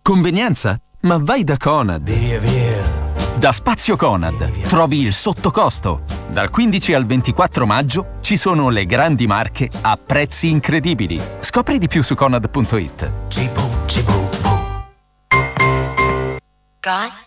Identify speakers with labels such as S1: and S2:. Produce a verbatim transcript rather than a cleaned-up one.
S1: Convenienza? Ma vai da Conad.
S2: Via, via.
S1: Da Spazio Conad trovi il sottocosto. Dal quindici al ventiquattro maggio ci sono le grandi marche a prezzi incredibili. Scopri di più su conad punto it.
S2: Cibo, cibo, bu.
S3: God?